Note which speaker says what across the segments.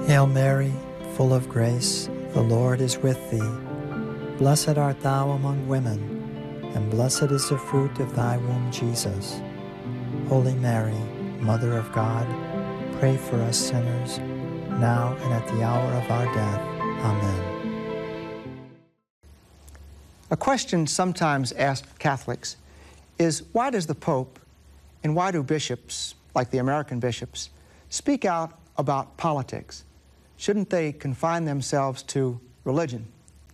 Speaker 1: Hail Mary, full of grace, the Lord is with thee. Blessed art thou among women, and blessed is the fruit of thy womb, Jesus. Holy Mary, Mother of God, pray for us sinners, now and at the hour of our death. Amen.
Speaker 2: A question sometimes asked Catholics is, why does the Pope and why do bishops, like the American bishops, speak out about politics? Shouldn't they confine themselves to religion?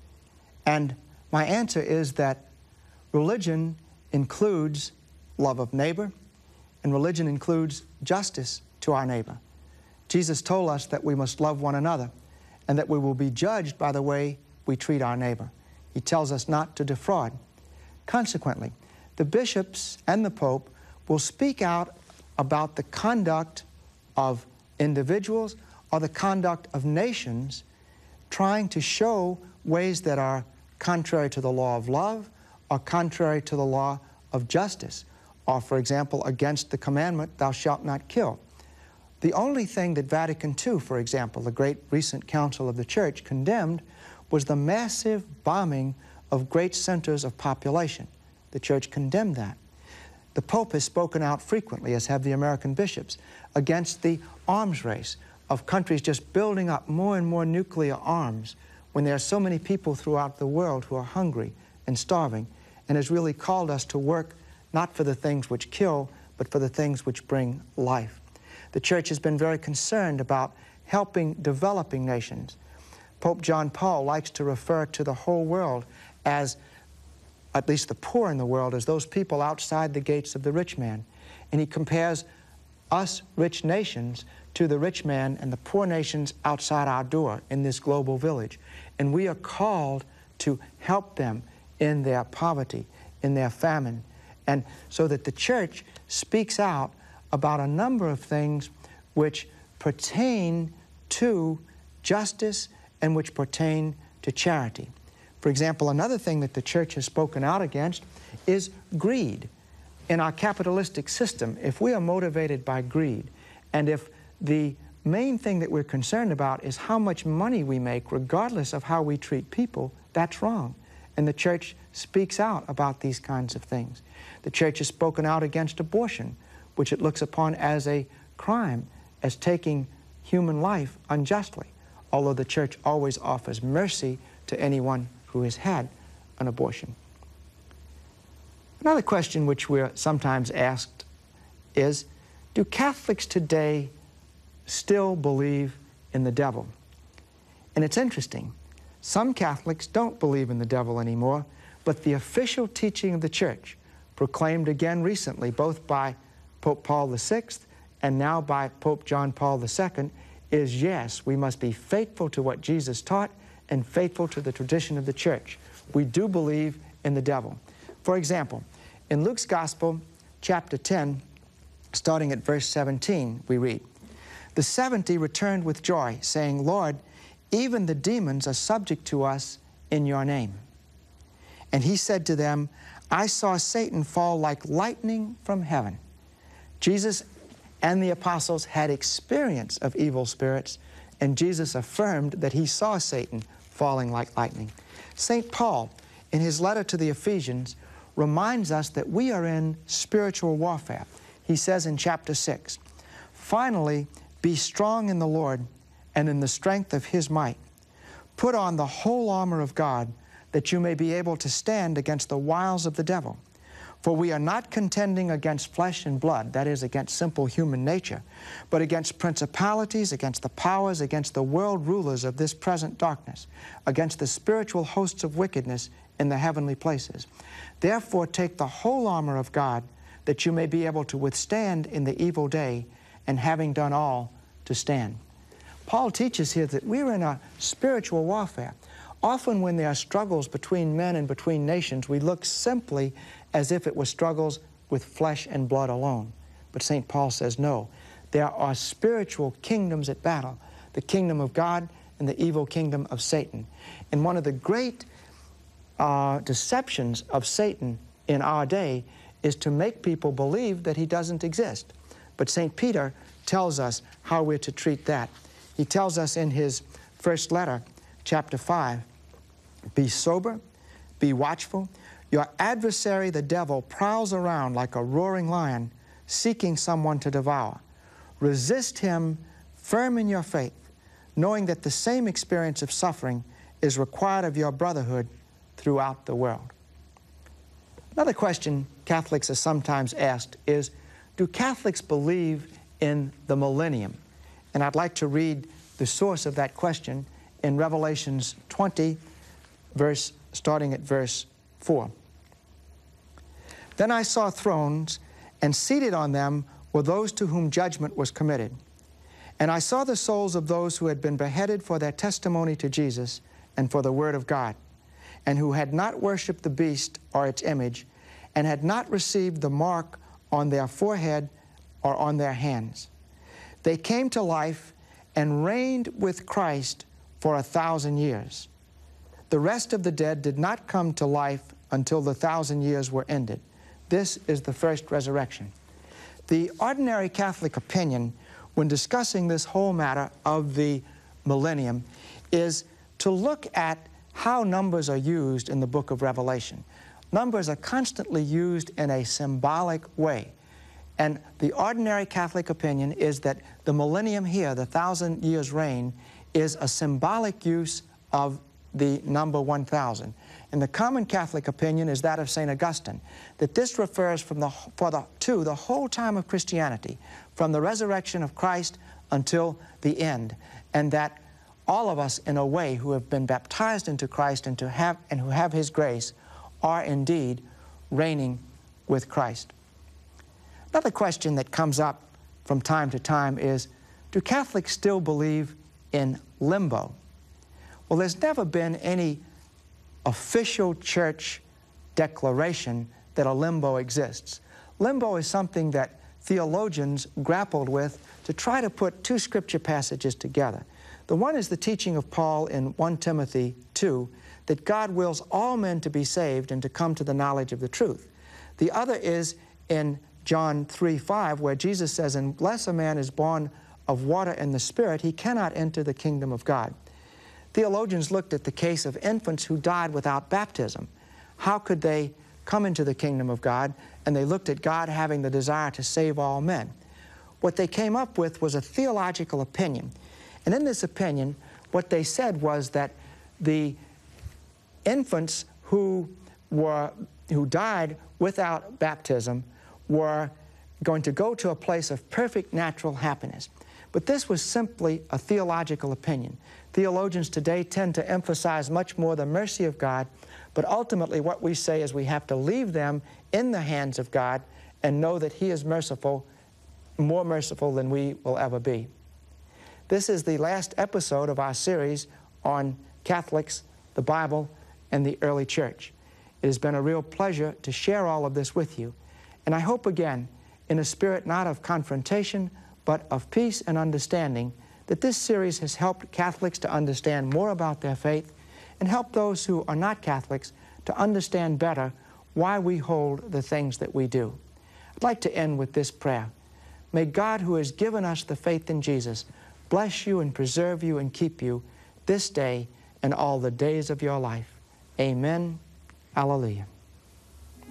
Speaker 2: And my answer is that religion includes love of neighbor, and religion includes justice to our neighbor. Jesus told us that we must love one another and that we will be judged by the way we treat our neighbor. He tells us not to defraud. Consequently, the bishops and the Pope will speak out about the conduct of individuals or the conduct of nations, trying to show ways that are contrary to the law of love or contrary to the law of justice, or, for example, against the commandment, thou shalt not kill. The only thing that Vatican II, for example, the great recent council of the Church, condemned was the massive bombing of great centers of population. The Church condemned that. The Pope has spoken out frequently, as have the American bishops, against the arms race of countries just building up more and more nuclear arms when there are so many people throughout the world who are hungry and starving, and has really called us to work not for the things which kill, but for the things which bring life. The Church has been very concerned about helping developing nations. Pope John Paul likes to refer to the whole world as, at least the poor in the world, as those people outside the gates of the rich man. And he compares us rich nations to the rich man and the poor nations outside our door in this global village. And we are called to help them in their poverty, in their famine. And so that the Church speaks out about a number of things which pertain to justice and which pertain to charity. For example, another thing that the Church has spoken out against is greed. In our capitalistic system, if we are motivated by greed, and if the main thing that we're concerned about is how much money we make regardless of how we treat people, that's wrong. And the Church speaks out about these kinds of things. The Church has spoken out against abortion, which it looks upon as a crime, as taking human life unjustly, although the Church always offers mercy to anyone who has had an abortion. Another question which we're sometimes asked is, do Catholics today still believe in the devil? And it's interesting. Some Catholics don't believe in the devil anymore, but the official teaching of the Church, proclaimed again recently both by Pope Paul VI and now by Pope John Paul II, is yes, we must be faithful to what Jesus taught and faithful to the tradition of the Church. We do believe in the devil. For example, in Luke's Gospel, chapter 10, starting at verse 17, we read, "The 70 returned with joy, saying, Lord, even the demons are subject to us in your name. And he said to them, I saw Satan fall like lightning from heaven." Jesus and the apostles had experience of evil spirits, and Jesus affirmed that he saw Satan falling like lightning. St. Paul, in his letter to the Ephesians, reminds us that we are in spiritual warfare. He says in chapter 6, "Finally, be strong in the Lord and in the strength of his might. Put on the whole armor of God, that you may be able to stand against the wiles of the devil. For we are not contending against flesh and blood," that is, against simple human nature, "but against principalities, against the powers, against the world rulers of this present darkness, against the spiritual hosts of wickedness in the heavenly places. Therefore take the whole armor of God, that you may be able to withstand in the evil day, and having done all, to stand." Paul teaches here that we're in a spiritual warfare. Often when there are struggles between men and between nations, we look simply as if it were struggles with flesh and blood alone. But St. Paul says, no, there are spiritual kingdoms at battle, the kingdom of God and the evil kingdom of Satan. And one of the great deceptions of Satan in our day is to make people believe that he doesn't exist. But St. Peter tells us how we're to treat that. He tells us in his first letter, chapter 5, "Be sober, be watchful. Your adversary, the devil, prowls around like a roaring lion, seeking someone to devour. Resist him firm in your faith, knowing that the same experience of suffering is required of your brotherhood throughout the world." Another question Catholics are sometimes asked is, do Catholics believe in the millennium? And I'd like to read the source of that question in Revelations 20, starting at verse 4. "Then I saw thrones, and seated on them were those to whom judgment was committed. And I saw the souls of those who had been beheaded for their testimony to Jesus and for the word of God, and who had not worshipped the beast or its image, and had not received the mark on their forehead or on their hands. They came to life and reigned with Christ for 1,000 years. The rest of the dead did not come to life until the 1,000 years were ended. This is the first resurrection." The ordinary Catholic opinion when discussing this whole matter of the millennium is to look at how numbers are used in the book of Revelation. Numbers are constantly used in a symbolic way. And the ordinary Catholic opinion is that the millennium here, the 1,000 years reign, is a symbolic use of the number 1,000. And the common Catholic opinion is that of St. Augustine, that this refers to the whole time of Christianity, from the resurrection of Christ until the end, and that all of us, in a way, who have been baptized into Christ and who have His grace, are indeed reigning with Christ. Another question that comes up from time to time is, do Catholics still believe in limbo? Well, there's never been any official church declaration that a limbo exists. Limbo is something that theologians grappled with to try to put two scripture passages together. The one is the teaching of Paul in 1 Timothy 2, that God wills all men to be saved and to come to the knowledge of the truth. The other is in John 3:5, where Jesus says, "Unless a man is born of water and the Spirit, he cannot enter the kingdom of God." Theologians looked at the case of infants who died without baptism. How could they come into the kingdom of God? And they looked at God having the desire to save all men. What they came up with was a theological opinion. And in this opinion, what they said was that the infants who died without baptism were going to go to a place of perfect natural happiness. But this was simply a theological opinion. Theologians today tend to emphasize much more the mercy of God, but ultimately what we say is we have to leave them in the hands of God and know that He is merciful, more merciful than we will ever be. This is the last episode of our series on Catholics, the Bible, and the early church. It has been a real pleasure to share all of this with you, and I hope again, in a spirit not of confrontation, but of peace and understanding, that this series has helped Catholics to understand more about their faith and help those who are not Catholics to understand better why we hold the things that we do. I'd like to end with this prayer. May God, who has given us the faith in Jesus, bless you and preserve you and keep you this day and all the days of your life. Amen. Alleluia.